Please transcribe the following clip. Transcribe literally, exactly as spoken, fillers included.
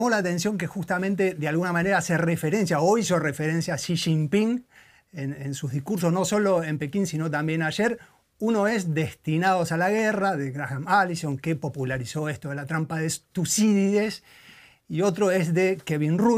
llamó la atención que justamente de alguna manera hace referencia o hizo referencia a Xi Jinping en, en sus discursos, no solo en Pekín, sino también ayer. Uno es Destinados a la Guerra, de Graham Allison, que popularizó esto de la trampa de Tucídides, y otro es de Kevin Rudd,